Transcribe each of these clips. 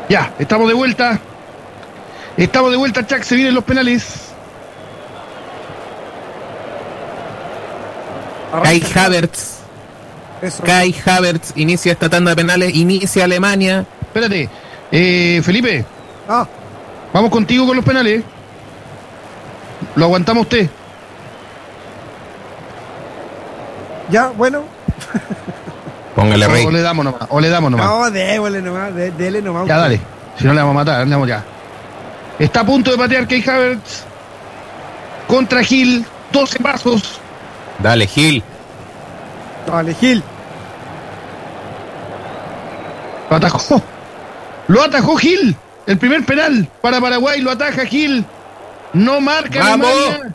Ya, estamos de vuelta. Estamos de vuelta, Chuck, se vienen los penales. Kai Havertz. Eso. Kai Havertz inicia esta tanda de penales, inicia Alemania. Espérate, Felipe, Ah, vamos contigo con los penales. Lo aguantamos usted. ya, bueno. Póngale rey. O le damos nomás. No, déjale nomás, dele nomás. Ya, dale. Si no le vamos a matar, le damos ya. Está a punto de patear Kai Havertz. Contra Gil, 12 pasos. Dale, Gil. Dale, Gil. Lo atajó. Lo atajó Gil. El primer penal para Paraguay. Lo ataja Gil. No marca ¡Vamos! Alemania.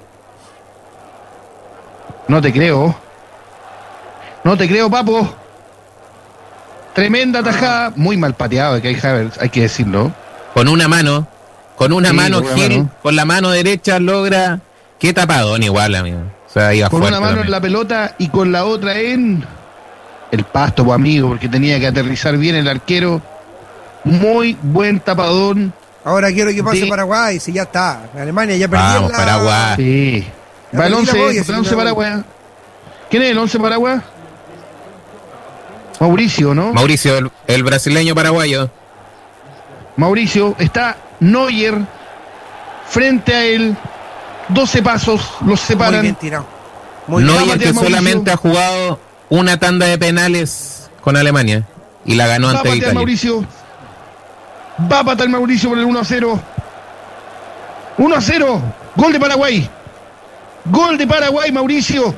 No te creo. No te creo, papo. Tremenda tajada. Muy mal pateado de Kai Havertz, hay que decirlo. Con una mano. Con una Sí, mano, con una Gil. mano. Con la mano derecha logra. Qué tapadón igual, amigo. O sea, iba Con fuerte una mano también. en la pelota y con la otra en el pasto, pues, amigo, porque tenía que aterrizar bien el arquero. Muy buen tapadón. Ahora quiero que pase De- Paraguay, si ya está. Alemania ya perdió. Vamos, Paraguay. Sí. Ya Va el perdí la 11, boya, el si 11 no- Paraguay. ¿Quién es el 11 Paraguay? Mauricio, ¿no? Mauricio, el brasileño paraguayo. Mauricio, está Neuer frente a él. 12 pasos los Muy separan. bien tirado. Muy bien. Neuer, Matías que Mauricio. solamente ha jugado una tanda de penales con Alemania. Y la ganó Va a ante patear Italia. Mauricio. Va a patear Mauricio por el 1-0. 1-0. Gol de Paraguay. Gol de Paraguay, Mauricio.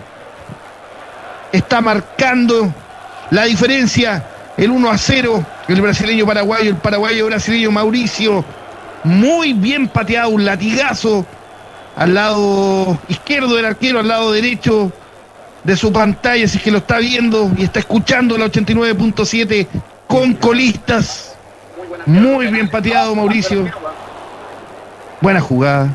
Está marcando la diferencia. El 1-0. El brasileño paraguayo, el paraguayo brasileño Mauricio. Muy bien pateado, un latigazo al lado izquierdo del arquero, al lado derecho de su pantalla, si es que lo está viendo y está escuchando la 89.7 con colistas. Muy bien pateado, Mauricio. Buena jugada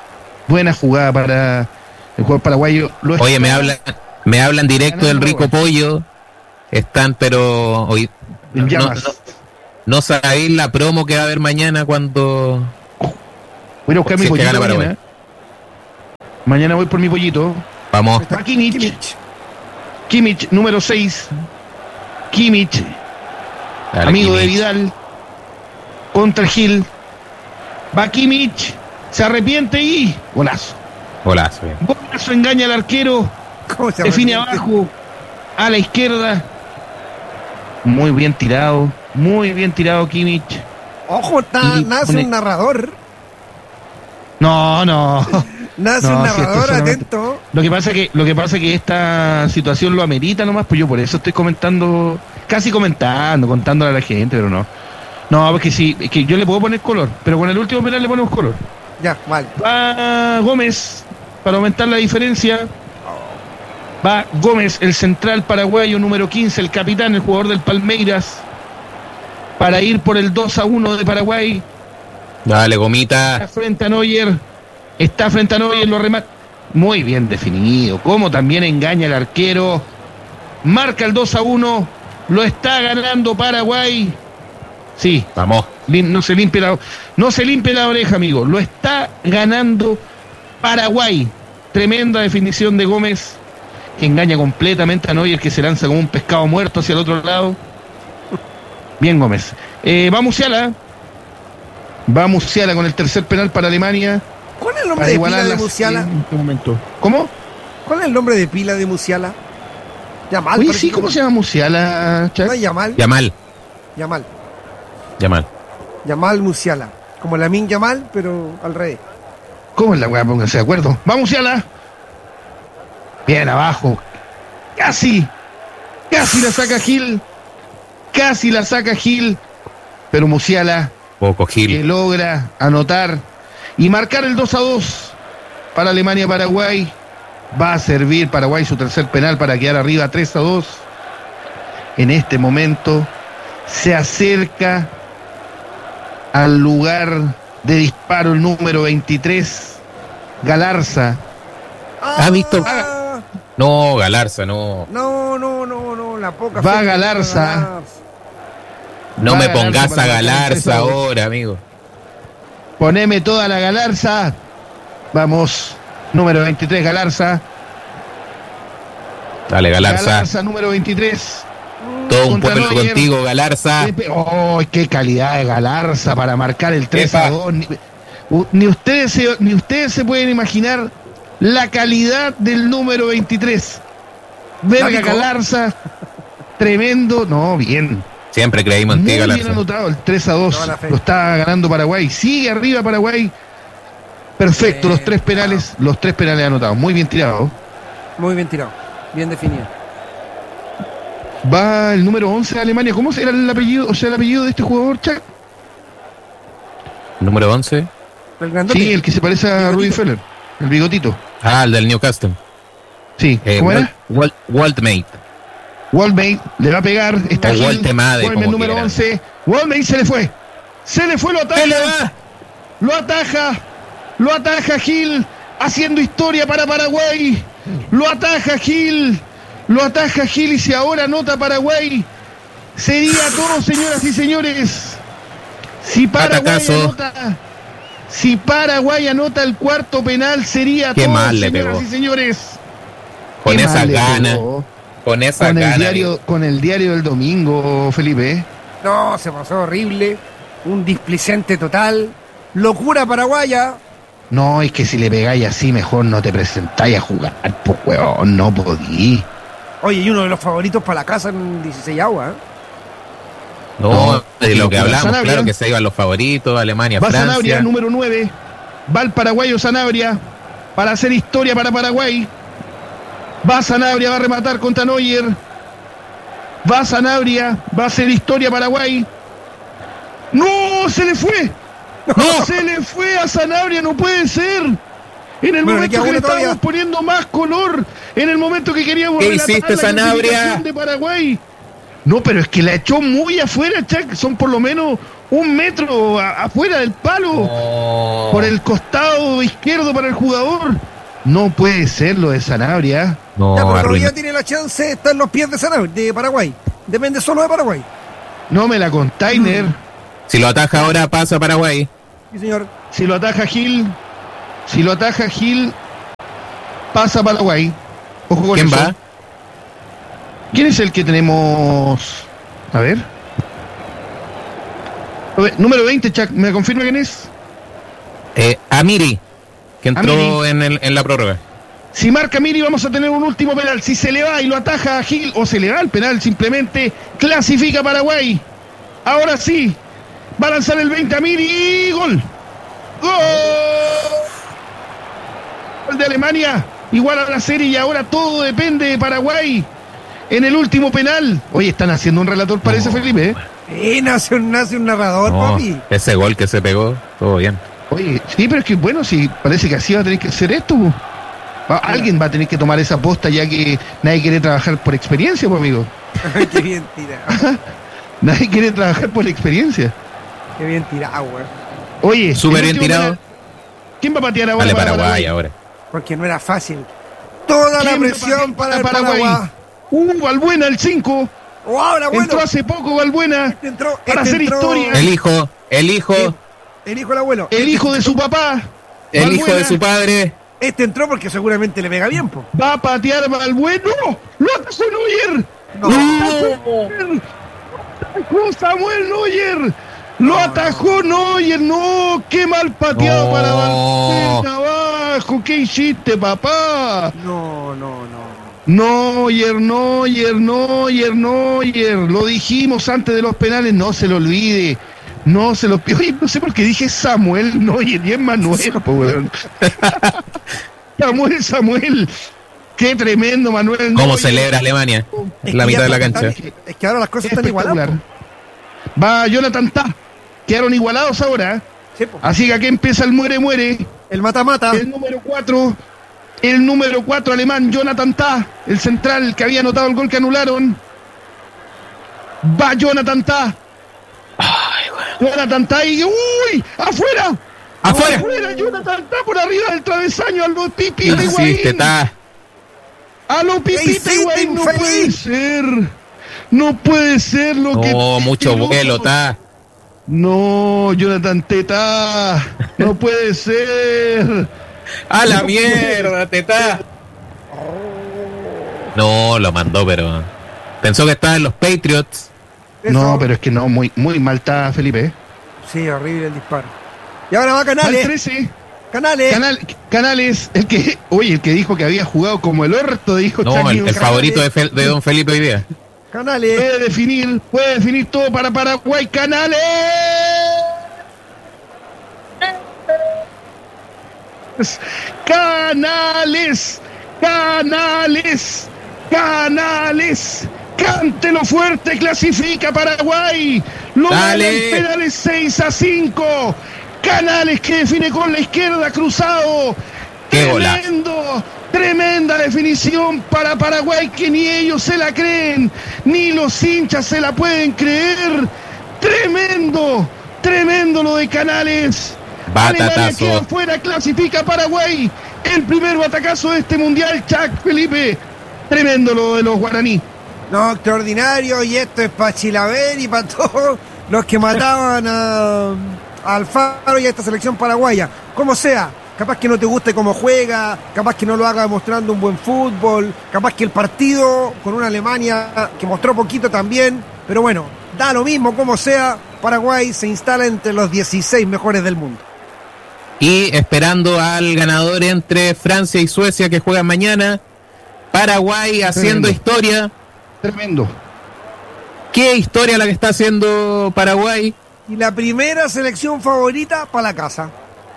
para el jugador paraguayo. Oye, me hablan directo del Rico Pollo. Están, pero hoy En llamas. no sabéis la promo que va a haber mañana cuando. Voy a buscar mi Si es que pollito gana mañana. Paraguay. Mañana voy por mi pollito. Vamos. Va Kimmich, número 6. Kimmich, Dale, amigo de Kimmich. Vidal. Contra Gil. Va Kimmich. Se arrepiente y golazo. Golazo, bien. Golazo, engaña al arquero. ¿Cómo se Define llama? abajo. A la izquierda. Muy bien tirado. Muy bien tirado Kimmich. Ojo, Y nace pone- un narrador. No. Nace No, un sí, esto narrador solamente- atento. Lo que pasa que esta situación lo amerita nomás, pues yo por eso estoy contando contándole a la gente, pero no. No, porque sí, es que yo le puedo poner color, pero con el último penal le ponemos color. Ya, vale. Va Gómez para aumentar la diferencia. Va Gómez, el central paraguayo número 15, el capitán, el jugador del Palmeiras, para ir por el 2-1 de Paraguay. Dale, Gomita. Está frente a Neuer, lo remata. Muy bien definido, como también engaña al arquero. Marca el 2-1, lo está ganando Paraguay. Sí, Vamos. no se limpie la oreja, amigo. Lo está ganando Paraguay. Tremenda definición de Gómez, que engaña completamente a Neuer, que se lanza como un pescado muerto hacia el otro lado. Bien, Gómez. Va Musiala. Va Musiala con el tercer penal para Alemania. ¿Cuál es el nombre Para de igualar pila de las- Musiala? en este momento. ¿Cómo? ¿Cuál es el nombre de pila de Musiala? Yamal. Oye, parece sí, que- ¿cómo se llama Musiala, Chuck? No, Yamal. Yamal. Yamal. Yamal. Musiala. Como Lamin Yamal, pero al revés. ¿Cómo es la weá? Pónganse de acuerdo. ¡Va Musiala! Bien abajo. Casi la saca Gil. Pero Musiala, Poco que Gil. logra anotar y marcar el 2-2 para Alemania-Paraguay. Va a servir Paraguay su tercer penal para quedar arriba 3-2. En este momento se acerca al lugar de disparo el número 23, Galarza. ¿Ha visto? No, Galarza, no. No, la poca. Va fe- Galarza. No Va me Galarza pongas para a marcar el Galarza 3-2. ahora, amigo. Poneme toda la Galarza. Vamos, número 23, Galarza. Dale, Galarza. Galarza, número 23. Todo un contra pueblo Neuer. contigo, Galarza. ¡Oh, qué calidad de Galarza para marcar el 3-2! Ni ustedes se pueden imaginar la calidad del número 23. Verga ¿Nático? Galarza, tremendo. No, bien. Siempre creímos en Muy ti, bien Galarza. anotado el 3-2. Toda la fe. Lo está ganando Paraguay. Sigue arriba Paraguay. Perfecto, los tres penales anotados. Muy bien tirado. Muy bien tirado. Bien definido. Va el número 11 de Alemania. ¿Cómo era el apellido? O sea, el apellido de este jugador, Chuck. Número 11. El grandote. Sí, el que se parece a Bigotito. Rudy Feller. El bigotito. Ah, el del Newcastle. Sí. ¿Cómo era? Waltmate. Walmate le va a pegar. Está O Gil. Waltemade, Walmate, como número quieran. 11. Walmate se le fue. Se le fue, lo ataja. ¡Se le va! Lo ataja. Lo ataja Gil. Haciendo historia para Paraguay. Lo ataja Gil. Lo ataja Gil y si ahora anota Paraguay. Sería todo, señoras y señores. Si Atacazo. Paraguay anota el cuarto penal, sería Qué todo, mal le señoras pegó. y señores. Con Qué esa mal le gana. pegó. Con esa gana. Con el diario del domingo, Felipe. No, se pasó horrible. Un displicente total. Locura paraguaya. No, es que si le pegáis así, mejor no te presentáis a jugar, pues huevón, no podí. Oye, y uno de los favoritos para la casa en 16 agua, ¿eh? No, de lo que hablamos, Sanabria. claro que se iban los favoritos, Alemania, Va Francia. Sanabria, número 9. Va el paraguayo Sanabria para hacer historia para Paraguay. Va Sanabria, va a rematar contra Neuer. Va Sanabria, va a hacer historia Paraguay. ¡No! ¡Se le fue! ¡No! ¡Se le fue a Sanabria! ¡No puede ser! En el Bueno, le momento queda que le una estábamos todavía. poniendo más color, en el momento que queríamos ¿Qué relatar hiciste, la Sanabria? clasificación de Paraguay. No, pero es que la echó muy afuera, Chuck. Son por lo menos 1 metro afuera del palo. No. Por el costado izquierdo para el jugador. No puede ser lo de Sanabria. No, Ya, pero arruinó. todavía tiene la chance, está en los pies de Sanabria, de Paraguay. Depende solo de Paraguay. No me la container. Si lo ataja ahora, pasa a Paraguay. Sí, señor. Si lo ataja Gil. Si lo ataja Gil. Pasa Paraguay. Ojo con ¿Quién eso. va? ¿Quién es el que tenemos? A ver. Número 20, Chuck. ¿Me confirma quién es? Amiri, que entró Amiri. en la prórroga. Si marca Miri, vamos a tener un último penal. Si se le va y lo ataja a Gil, o se le va el penal, simplemente clasifica Paraguay. Ahora sí, va a lanzar el 20 a Miri y gol. ¡Gol! Gol de Alemania, igual a la serie y ahora todo depende de Paraguay. En el último penal. Oye, están haciendo un relator, parece, Felipe. Nace un narrador, No, papi. ese gol que se pegó, todo bien. Oye, sí, pero es que bueno, sí, parece que así va a tener que ser esto. Alguien va a tener que tomar esa posta ya que nadie quiere trabajar por experiencia, pues, amigo. Qué bien tirado. Nadie quiere trabajar por experiencia. Qué bien tirado, güey. Oye, Súper el bien último tirado. penal. ¿Quién va a patear ahora? Dale para Paraguay ahora. Porque no era fácil. Toda la ¿Quién va a presión patear para el Paraguay? Paraguay. Valbuena, el 5. Oh, ahora bueno. Entró hace poco Valbuena Entró, para hacer historia. El hijo El hijo del abuelo. El hijo de su papá. el hijo de Valbuena su padre. Este entró porque seguramente le pega bien, po. va a patear Valbuena. ¡No! ¡Lo atajó Neuer! No. ¡Lo atajó Samuel Neuer! ¡Lo atajó Neuer! ¡No! ¡Qué mal pateado No. para Valbuena abajo! ¿Qué hiciste, papá? No. Neuer. Lo dijimos antes de los penales, no se lo olvide. No se lo pido. Oye, no sé por qué dije Samuel Neuer y es Manuel, po, weón. Samuel. Qué tremendo, Manuel ¿Cómo Neuer. celebra Alemania? Es La que mitad ya de la están- cancha. Es que ahora las cosas están Espectacular. igualadas. Va Jonathan Tah. Quedaron igualados ahora. Sí, po. Así que aquí empieza el muere. El mata-mata. El número 4. El número 4 alemán, Jonathan Tah. El central que había anotado el gol que anularon. Va Jonathan Tah. Jonathan Tah y ¡uy! ¡Afuera! ¡Afuera! ¡Afuera! Jonathan Tah por arriba del travesaño a los ¿Qué Pipita hiciste, Higuaín. Ta? A los Pipita hiciste, Higuaín no infeliz? puede ser. No puede ser lo que... No, mucho vuelo, está. No, Jonathan Teta. No puede ser. ¡A la mierda, Teta! No, lo mandó, pero... Pensó que estaba en los Patriots. No, pero es que no, muy mal está Felipe. Sí, horrible el disparo. Y ahora va Al Canales. 13. Canales. El que dijo que había jugado como el orto, dijo No, Chucky. el favorito de don Felipe hoy día. Canales. Puede definir todo para Paraguay. Canales. Cántelo fuerte, clasifica Paraguay. Lo gana en penales 6-5. Canales que define con la izquierda, cruzado. ¡Qué golazo! Tremenda definición para Paraguay que ni ellos se la creen, ni los hinchas se la pueden creer. Tremendo lo de Canales. Alemania queda fuera, clasifica Paraguay. El primer batacazo de este mundial, Chuck Felipe. Tremendo lo de los guaraní. No, extraordinario, y esto es para Chilaver y para todos los que mataban a Alfaro y a esta selección paraguaya. Como sea, capaz que no te guste cómo juega, capaz que no lo haga demostrando un buen fútbol, capaz que el partido con una Alemania que mostró poquito también, pero bueno, da lo mismo como sea, Paraguay se instala entre los 16 mejores del mundo. Y esperando al ganador entre Francia y Suecia que juegan mañana, Paraguay haciendo historia. Tremendo. ¿Qué historia la que está haciendo Paraguay? Y la primera selección favorita para la casa.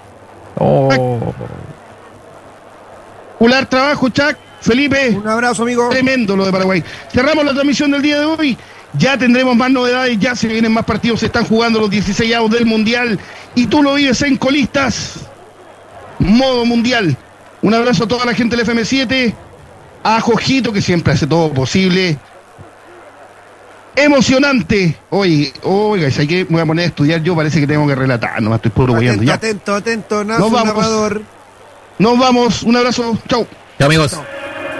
Popular trabajo, Chuck Felipe. Un abrazo, amigo. Tremendo lo de Paraguay. Cerramos la transmisión del día de hoy. Ya tendremos más novedades, ya se vienen más partidos, se están jugando los 16avos del Mundial y tú lo vives en Colistas, modo Mundial. Un abrazo a toda la gente del FM7, a Jojito que siempre hace todo posible. Emocionante. Oiga, ¿sabes qué? Me voy a poner a estudiar yo, parece que tengo que relatar, no estoy puro boyando ya. Atento, Nos vamos. narrador. Nos vamos, un abrazo, chau. Chao, amigos. Chau.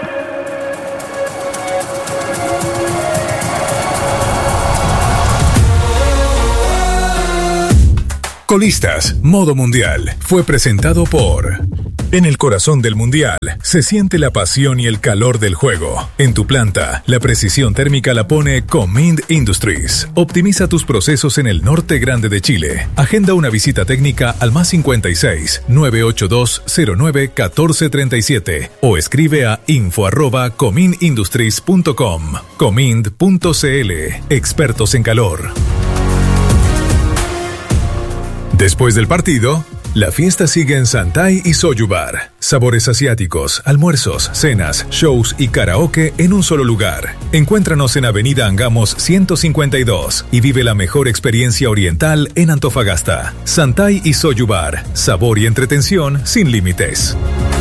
Colistas, modo mundial, fue presentado por... En el corazón del mundial se siente la pasión y el calor del juego. En tu planta, la precisión térmica la pone Comind Industries. Optimiza tus procesos en el norte grande de Chile. Agenda una visita técnica al +56 982 09 1437 o escribe a info@comindindustries.com. Comind.cl, expertos en calor. Después del partido, la fiesta sigue en Santay y Soju Bar. Sabores asiáticos, almuerzos, cenas, shows y karaoke en un solo lugar. Encuéntranos en Avenida Angamos 152 y vive la mejor experiencia oriental en Antofagasta. Santay y Soju Bar. Sabor y entretención sin límites.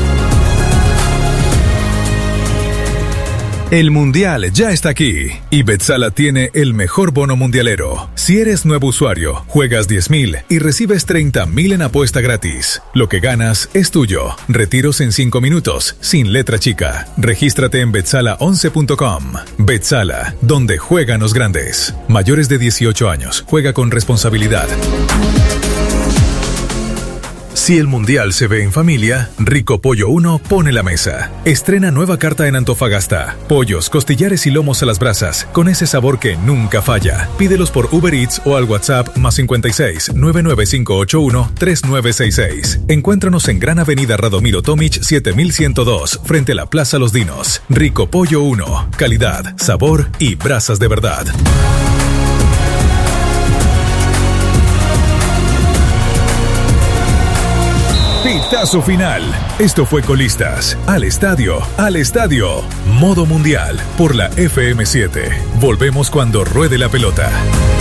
El Mundial ya está aquí y Betsala tiene el mejor bono mundialero. Si eres nuevo usuario, juegas 10.000 y recibes 30.000 en apuesta gratis. Lo que ganas es tuyo. Retiros en 5 minutos, sin letra chica. Regístrate en betsala11.com. Betsala, donde juegan los grandes. Mayores de 18 años, juega con responsabilidad. Si el mundial se ve en familia, Rico Pollo 1 pone la mesa. Estrena nueva carta en Antofagasta. Pollos, costillares y lomos a las brasas, con ese sabor que nunca falla. Pídelos por Uber Eats o al WhatsApp +56 99581 3966. Encuéntranos en Gran Avenida Radomiro Tomic 7102, frente a la Plaza Los Dinos. Rico Pollo 1, calidad, sabor y brasas de verdad. Pitazo final. Esto fue Colistas. Al estadio. Modo mundial por la FM7. Volvemos cuando ruede la pelota.